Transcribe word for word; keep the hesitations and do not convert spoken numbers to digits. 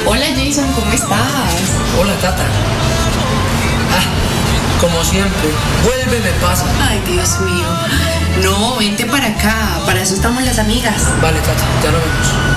Hola Jason, ¿cómo estás? Hola Tata. Ah, como siempre, vuelve me pasa. Ay, Dios mío. No, vente para acá, para eso estamos las amigas. Vale Tata, ya nos vemos.